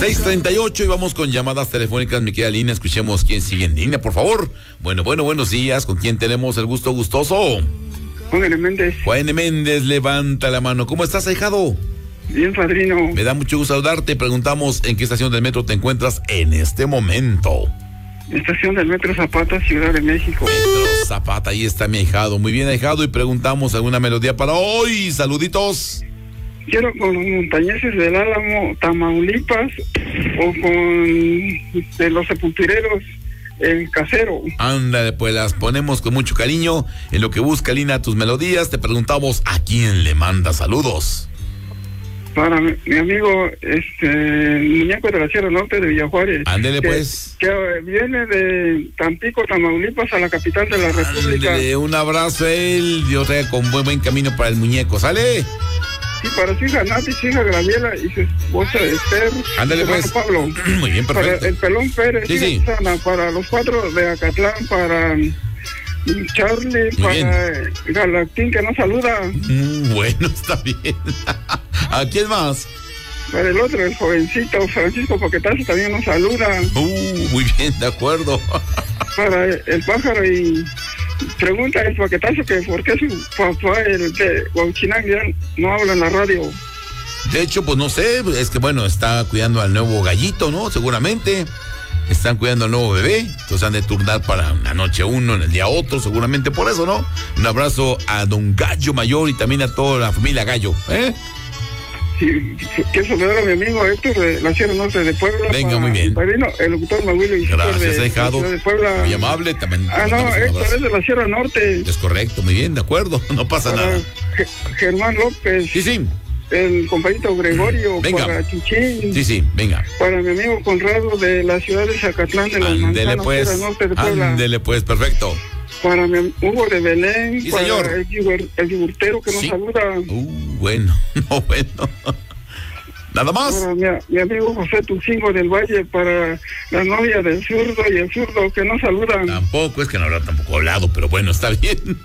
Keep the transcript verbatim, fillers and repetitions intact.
seis treinta y ocho y vamos con llamadas telefónicas, mi querida Lina. Escuchemos quién sigue en línea, por favor. Bueno, bueno, buenos días. ¿Con quién tenemos el gusto gustoso? Juan N. Méndez. Juan N. Méndez, levanta la mano. ¿Cómo estás, ahijado? Bien, padrino. Me da mucho gusto saludarte. Preguntamos en qué estación del metro te encuentras en este momento. Estación del Metro Zapata, Ciudad de México. Metro Zapata, ahí está mi ahijado. Muy bien, ahijado. Y preguntamos alguna melodía para hoy. Saluditos. Quiero con los montañeses del Álamo, Tamaulipas, o con de los sepultureros, el Casero. Ándale, pues las ponemos con mucho cariño. En lo que busca Lina tus melodías, te preguntamos a quién le manda saludos. Para mi, mi amigo, este, el muñeco de la Sierra Norte de Villajuárez. Ándele, que, pues. Que viene de Tampico, Tamaulipas, a la capital de la República. Ándele, un abrazo a él. Dios te con buen, buen camino para el muñeco. ¿Sale? Sí, para su hija Nati, su hija Graviela y su esposa Esther. Ándale, pues. Pablo. Muy bien, perfecto. Para el Pelón Pérez, sí, sí. Sana, para los cuatro de Acatlán, para Charlie, muy para bien. Galactín, que no saluda. Mm, bueno, está bien. ¿A quién más? Para el otro, el jovencito Francisco Paquetazo, también nos saluda. Uh, muy bien, de acuerdo. Para el pájaro y pregunta el Paquetazo que por qué su papá, el de Huachinang, ya no habla en la radio. De hecho, pues no sé, es que bueno, está cuidando al nuevo gallito, ¿no? Seguramente. Están cuidando al nuevo bebé, entonces han de turnar para la noche uno, en el día otro, seguramente por eso, ¿no? Un abrazo a don Gallo Mayor y también a toda la familia Gallo, ¿eh? Sí, quiero saludar a mi amigo Héctor de la Sierra Norte de Puebla. Venga, muy bien. Padrino, el doctor Maguilo y gracias, de, ahijado. de Puebla. Muy amable, también. Ah, no, Héctor es de la Sierra Norte. Es correcto, muy bien, de acuerdo, no pasa para nada. G- Germán López. Sí, sí. El compañito Gregorio, venga. Para Chuchín. Sí, sí, venga. Para mi amigo Conrado de la ciudad de Zacatlán de las Ándele Manzanas, pues, Norte de Puebla. ándele pues, perfecto. Para mi Hugo de Belén, sí, para señor. el, yugur, el yogurtero que nos sí. saluda. Uh, bueno, no, bueno. ¿Nada más? Para mi, mi amigo José Tucingo del Valle, para la novia del zurdo y el zurdo que nos saludan. Tampoco, es que no habrá tampoco hablado, pero bueno, está bien.